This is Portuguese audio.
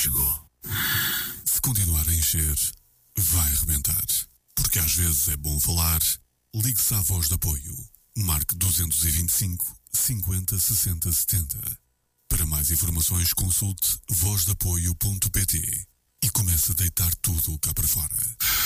chegou. Se continuar a encher, vai rebentar. Porque às vezes é bom falar. Ligue-se à Voz de Apoio. Marque 225 50 60 70. Para mais informações, consulte vozdeapoio.pt e comece a deitar tudo cá para fora.